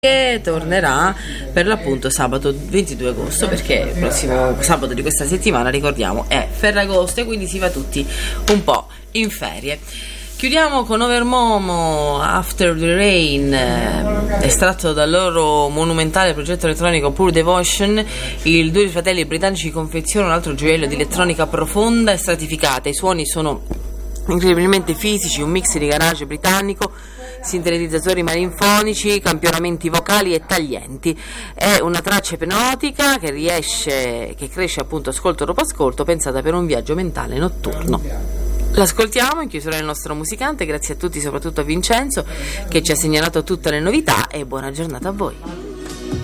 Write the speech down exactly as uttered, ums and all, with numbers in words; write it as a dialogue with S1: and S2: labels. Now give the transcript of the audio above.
S1: che tornerà per l'appunto sabato ventidue agosto, perché il prossimo sabato di questa settimana, ricordiamo, è Ferragosto e quindi si va tutti un po' in ferie. Chiudiamo con Overmomo, After the Rain, eh, estratto dal loro monumentale progetto elettronico Pure Devotion. I due fratelli britannici confezionano un altro gioiello di elettronica profonda e stratificata. I suoni sono incredibilmente fisici, un mix di garage britannico, sintetizzatori malinfonici, campionamenti vocali e taglienti. È una traccia ipnotica che riesce, che cresce appunto ascolto dopo ascolto, pensata per un viaggio mentale notturno. L'ascoltiamo in chiusura del nostro musicante. Grazie a tutti, soprattutto a Vincenzo che ci ha segnalato tutte le novità, e buona giornata a voi.